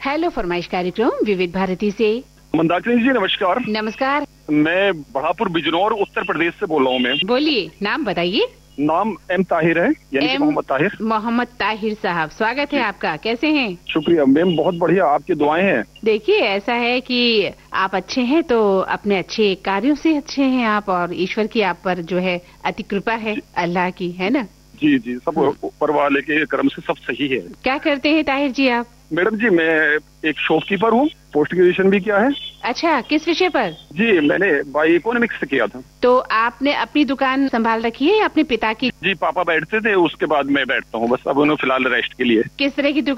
Hello फरमाइश कार्यक्रम विविध भारती से। मंदाकिनी जी नमस्कार। नमस्कार। मैं बढ़ापुर बिजनौर उत्तर प्रदेश से बोल रहा हूँ। मैं बोलिए, नाम बताइए। नाम एम ताहिर है, यानी कि मोहम्मद ताहिर। मोहम्मद ताहिर साहब, स्वागत है आपका। कैसे हैं? शुक्रिया मैम, बहुत बढ़िया, आपकी दुआएं हैं। देखिए, ऐसा है कि आप अच्छे हैं तो अपने अच्छे कार्यों से अच्छे हैं आप, और ईश्वर की आप पर जो है अति कृपा है, अल्लाह की, है ना? जी जी, सब ऊपर वाले के करम से सब सही है। क्या करते हैं ताहिर जी आप? मैडम जी, मैं एक शॉपकीपर हूँ, पोस्ट ग्रेजुएशन भी किया है। अच्छा, किस विषय पर? जी, मैंने बाई इकोनॉमिक्स से किया था। तो आपने अपनी दुकान संभाल रखी है या अपने पिता की? जी, पापा बैठते थे, उसके बाद मैं बैठता हूँ, बस अब उन्हें फिलहाल रेस्ट के लिए। किस तरह की दुकान